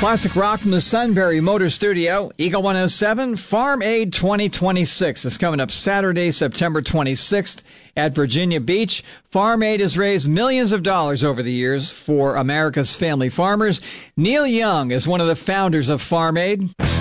Classic rock from the Sunbury Motor Studio. Eagle 107, Farm Aid 2026 is coming up Saturday, September 26th at Virginia Beach. Farm Aid has raised millions of dollars over the years for America's family farmers. Neil Young is one of the founders of Farm Aid.